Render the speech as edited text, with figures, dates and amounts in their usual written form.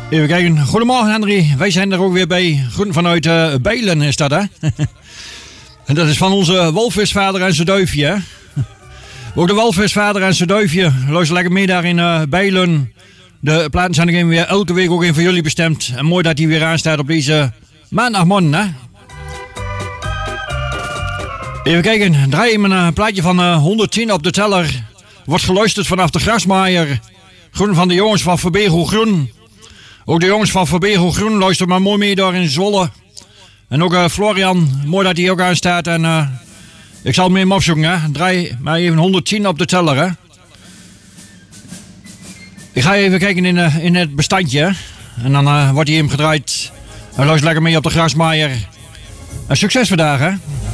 Even kijken. Goedemorgen Henry, wij zijn er ook weer bij. Groeten vanuit Bijlen is dat, hè? En dat is van onze walvisvader en zijn duifje, hè? Ook de walvisvader en zijn duifje. Luister lekker mee daar in Bijlen. De platen zijn weer elke week ook in voor jullie bestemd. En mooi dat die weer aanstaat op deze maandagmorgen, hè? Even kijken, draai hem een plaatje van 110 op de teller. Wordt geluisterd vanaf de grasmaaier. Groen van de jongens van Verbego Groen. Ook de jongens van Verbego Groen luisteren maar mooi mee daar in Zwolle. En ook Florian, mooi dat hij ook aanstaat. En ik zal hem opzoeken, hè. Draai maar even 110 op de teller, hè. Ik ga even kijken in het bestandje, hè. En dan wordt hij hem gedraaid. En luister lekker mee op de grasmaaier. En succes vandaag, hè.